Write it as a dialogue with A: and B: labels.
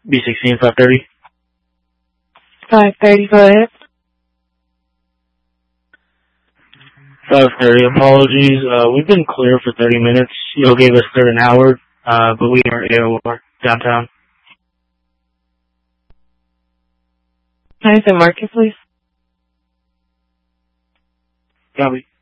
A: B16, 530.
B: 530, go ahead.
A: 530, apologies. We've been clear for 30 minutes. You gave us an hour, but we are AOR downtown.
B: Can I say market, please?
A: Copy.